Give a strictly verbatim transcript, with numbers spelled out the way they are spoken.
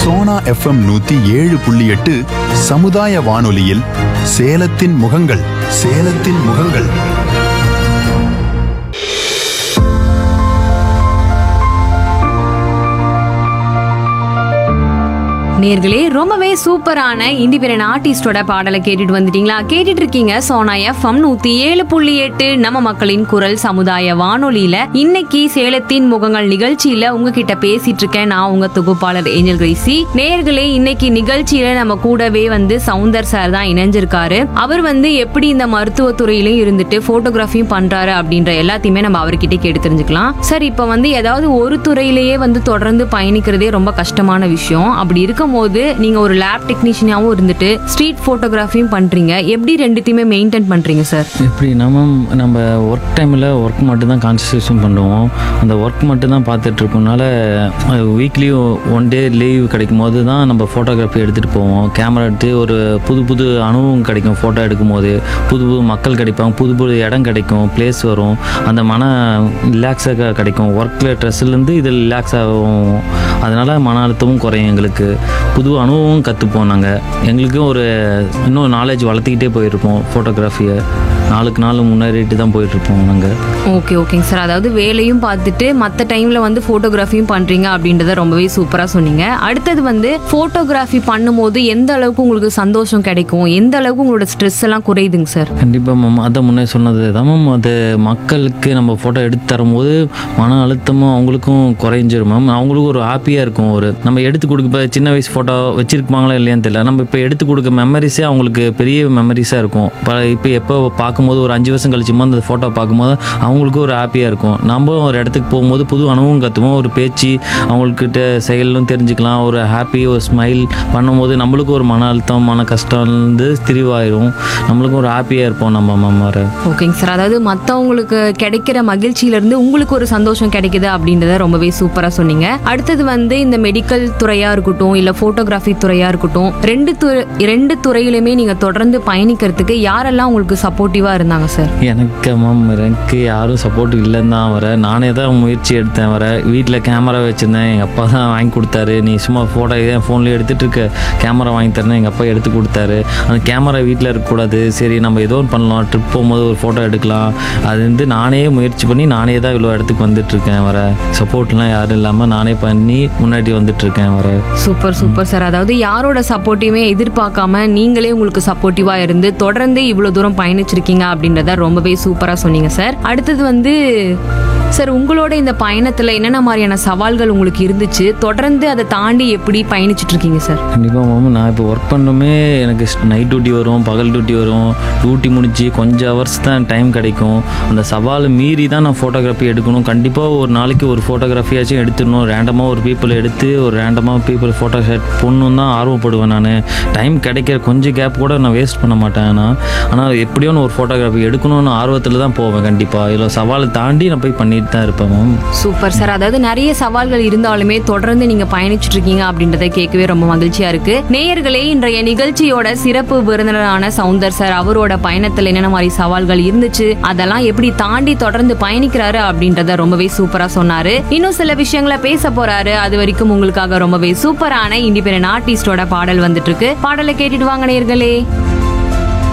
Sona FM நூத்தி ஏழு புள்ளி எட்டு சமுதாய வானொலியில் சேலத்தின் முகங்கள் சேலத்தின் முகங்கள். நேர்களே, ரொம்பவே சூப்பரான இண்டிபெண்டன்ட் ஆர்டிஸ்டோட பாடலை கேட்டுட்டு வந்துட்டீங்களா? கேட்டுட்டு இருக்கீங்க சோனா எஃப்எம் நூத்தி ஏழு புள்ளி எட்டு நம்ம மக்களின் குரல் சமுதாய வானொலியில. இன்னைக்கு சேலத்தின் முகங்கள் நிகழ்ச்சியில உங்ககிட்ட பேசிட்டு இருக்கேன் நான், உங்க தொகுப்பாளர் ஏஞ்சல் கிரேசி. நேர்களே, இன்னைக்கு நிகழ்ச்சியில நம்ம கூடவே வந்து சவுந்தர் சார் தான் இணைஞ்சிருக்காரு. அவர் வந்து எப்படி இந்த மருத்துவத்துறையிலும் இருந்துட்டு போட்டோகிராஃபியும் பண்றாரு அப்படின்ற எல்லாத்தையுமே நம்ம அவர்கிட்ட கேட்டு தெரிஞ்சுக்கலாம். சார், இப்ப வந்து ஏதாவது ஒரு துறையிலேயே வந்து தொடர்ந்து பயணிக்கிறதே ரொம்ப கஷ்டமான விஷயம். அப்படி இருக்கும் போது நீங்க ஒரு லேப் டெக்னீஷியனாவும் இருந்துட்டு ஸ்ட்ரீட் போட்டோகிராஃபியும் பண்றீங்க. எப்படி ரெண்டுத்தையுமே மெயின்டைன் பண்றீங்க சார்? எப்படி நம்ம நம்ம ஒர்க் டைமில் ஒர்க் மட்டும் தான் கான்சன்ட்ரேஷன் பண்ணுவோம். அந்த ஒர்க் மட்டும் தான் பார்த்துட்டு இருக்கனால வீக்லி ஒன் டே லீவ் கிடைக்கும் போது தான் நம்ம ஃபோட்டோகிராஃபி எடுத்துகிட்டு போவோம். கேமரா எடுத்து ஒரு புது புது அனுபவம் கிடைக்கும். ஃபோட்டோ எடுக்கும் போது புது புது மக்கள் கிடைப்பாங்க, புது புது இடம் கிடைக்கும், பிளேஸ் வரும். அந்த மன ரிலாக்ஸாக கிடைக்கும். ஒர்க்கில் ட்ரெஸ்ஸுலேருந்து இது ரிலாக்ஸ் ஆகும். அதனால் மன அழுத்தமும் குறையும். எங்களுக்கு புது அனுபவம் கற்றுப்போம். நாங்கள் எங்களுக்கும் ஒரு இன்னும் நாலேஜ் வளர்த்துக்கிட்டே போயிருப்போம். ஃபோட்டோகிராஃபியை நாளுக்கு நாள் முன்னேறிட்டு தான் போயிட்டுருப்போம் நாங்கள். ஓகே ஓகேங்க சார். அதாவது வேலையும் பார்த்துட்டு மற்ற டைமில் வந்து ஃபோட்டோகிராஃபியும் பண்ணுறீங்க அப்படின்றத ரொம்பவே சூப்பராக சொன்னீங்க. அடுத்தது வந்து ஃபோட்டோகிராஃபி பண்ணும்போது எந்த அளவுக்கு உங்களுக்கு சந்தோஷம் கிடைக்கும், எந்த அளவுக்கு உங்களோட ஸ்ட்ரெஸ் எல்லாம் குறையுதுங்க சார்? கண்டிப்பாக மேம், அதை முன்னே சொன்னது தான் மேம். அது மக்களுக்கு நம்ம ஃபோட்டோ எடுத்து தரும்போது மன அழுத்தமும் அவங்களுக்கும் குறைஞ்சிரும் மேம். அவங்களுக்கும் ஒரு ஹாப்பியாக இருக்கும். ஒரு நம்ம எடுத்து கொடுக்க சின்ன வயசு ஃபோட்டோ வச்சிருப்பாங்களா இல்லையான்னு தெரியல. நம்ம இப்போ எடுத்து கொடுக்க மெமரிஸே அவங்களுக்கு பெரிய மெமரிஸாக இருக்கும். இப்போ இப்போ எப்போ பார்க்கும்போது ஒரு அஞ்சு வருஷம் கழிச்சுமா அந்த ஃபோட்டோ பார்க்கும்போது அவங்களுக்கும் ஒரு ஹாப்பியாக இருக்கும். நம்ம ஒரு இடத்துக்கு போகும்போது புது அனுபவம் கற்றுவோம். ஒரு பேச்சு அவங்கக்கிட்ட செயலும் தெரிஞ்சுக்கலாம். ஒரு ஹாப்பி ஒரு ஸ்மைல் பண்ணும்போது நம்மளுக்கும் ஒரு மன அழுத்தம் மன கஷ்டம் வந்து திரிவாயிரும். நம்மளுக்கும் ஒரு ஹாப்பியாக இருப்போம் நம்ம மம்மார. ஓகேங்க சார். அதாவது மற்றவங்களுக்கு கிடைக்கிற மகிழ்ச்சியிலேருந்து உங்களுக்கு ஒரு சந்தோஷம் கிடைக்குது அப்படின்றத ரொம்பவே சூப்பராக சொன்னீங்க. அடுத்தது வந்து இந்த மெடிக்கல் துறையாக இருக்கட்டும் இல்லை ஃபோட்டோகிராஃபி துறையாக இருக்கட்டும், ரெண்டு துறை ரெண்டு துறையிலுமே நீங்கள் தொடர்ந்து பயணிக்கிறதுக்கு யாரெல்லாம் உங்களுக்கு சப்போர்ட்டிவாக இருந்தாங்க சார்? எனக்கு மேம் எனக்கு யாரும் சப்போர்ட் இல்லைன்னு தான் வர. நானே தான் முயற்சி எடுத்தேன் வர. வீட்டில் கேமரா வச்சுருந்தேன். எங்கள் அப்பா தான் வாங்கி கொடுத்தாரு. நீ சும்மா ஃபோட்டோ என் ஃபோன்லேயே எடுத்துகிட்டு இருக்க, கேமரா வாங்கி தரேன் எங்கள் அப்பா எடுத்து கொடுத்தாரு. அந்த கேமரா வீட்டில் இருக்கக்கூடாது, சரி நம்ம ஏதோ ஒன்று பண்ணலாம், ட்ரிப் போகும்போது ஒரு ஃபோட்டோ எடுக்கலாம். அது வந்து நானே முயற்சி பண்ணி நானே தான் இவ்வளோ இடத்துக்கு வந்துட்டுருக்கேன் வர. சப்போர்ட்லாம் யாரும் இல்லாமல் நானே பண்ணி முன்னாடி வந்துட்டுருக்கேன் வர. Super super sir. அதாவது யாரோட சப்போர்ட்டையுமே எதிர்பார்க்காம நீங்களே உங்களுக்கு சப்போர்ட்டிவாக இருந்து தொடர்ந்து இவ்வளோ தூரம் பயணிச்சிருக்கீங்க அப்படின்றத ரொம்பவே சூப்பராக சொன்னீங்க சார். அடுத்தது வந்து சார், உங்களோட இந்த பயணத்தில் என்னென்ன மாதிரியான சவால்கள் உங்களுக்கு இருந்துச்சு, தொடர்ந்து அதை தாண்டி எப்படி பயணிச்சுட்டு இருக்கீங்க சார்? கண்டிப்பாக மேம், நான் இப்போ ஒர்க் பண்ணுமே எனக்கு நைட் டியூட்டி வரும், பகல் டியூட்டி வரும். டியூட்டி முடிச்சு கொஞ்சம் ஹவர்ஸ் தான் டைம் கிடைக்கும். அந்த சவால் மீறி தான் நான் ஃபோட்டோகிராஃபி எடுக்கணும். கண்டிப்பாக ஒரு நாளைக்கு ஒரு ஃபோட்டோகிராஃபியாச்சும் எடுத்துடணும். ரேண்டமாக ஒரு பீப்புள் எடுத்து ஒரு ரேண்டமாக பீப்புள் ஃபோட்டோ ஷூட் பண்ணணும் தான் ஆர்வப்படுவேன் நான். டைம் கிடைக்கிற கொஞ்சம் கேப் கூட நான் வேஸ்ட் பண்ண மாட்டேன். ஆனால் ஆனால் எப்படியோ நான் ஒரு ஃபோட்டோகிராஃபி எடுக்கணும்னு ஆர்வத்தில் தான் போவேன். கண்டிப்பாக இதில் சவாலை தாண்டி நான் போய் பண்ணிட்டு தான் இருப்பேன் மேம். Super sir. அதாவது நிறைய சவால்கள் இருந்தாலுமே தொடர்ந்து நீங்க பயணிச்சுட்டு இருக்கீங்க அப்படின்றத கேட்கவே ரொம்ப மகிழ்ச்சியா இருக்கு. நேயர்களே, இன்றைய நிகழ்ச்சியோட சிறப்பு விருந்தினரான சவுந்தர் சார் அவரோட பயணத்துல என்னென்ன மாதிரி சவால்கள் இருந்துச்சு, அதெல்லாம் எப்படி தாண்டி தொடர்ந்து பயணிக்கிறாரு அப்படின்றத ரொம்பவே சூப்பரா சொன்னாரு. இன்னும் சில விஷயங்களை பேச போறாரு. அது வரைக்கும் உங்களுக்காக ரொம்பவே சூப்பரான இண்டிபெண்டன்ட் ஆர்டிஸ்டோட பாடல் வந்துட்டு இருக்கு. பாடலை கேட்டுட்டு வாங்க நேயர்களே.